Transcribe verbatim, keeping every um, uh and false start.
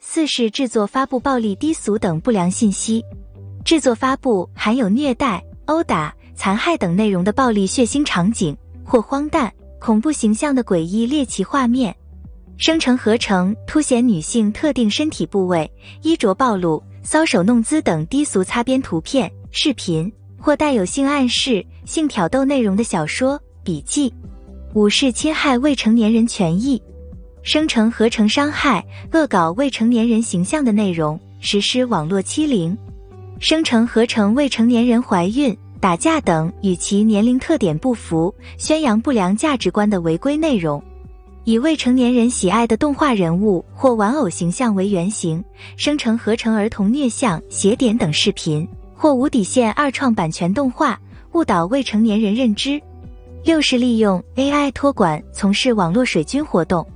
四是制作发布暴力低俗等不良信息，制作发布含有虐待、殴打、残害等内容的暴力血腥场景或荒诞、恐怖形象的诡异猎奇画面。生成合成凸显女性特定身体部位、衣着暴露、搔首弄姿等低俗擦边图片、视频或带有性暗示、性挑逗内容的小说、笔记。五是侵害未成年人权益，生成合成伤害、恶搞未成年人形象的内容，实施网络欺凌。生成合成未成年人怀孕、打架等与其年龄特点不符、宣扬不良价值观的违规内容。以未成年人喜爱的动画人物或玩偶形象为原型，生成合成儿童虐相、邪典等视频，或无底线二创版权动画，误导未成年人认知。六是利用 A I 托管从事网络水军活动，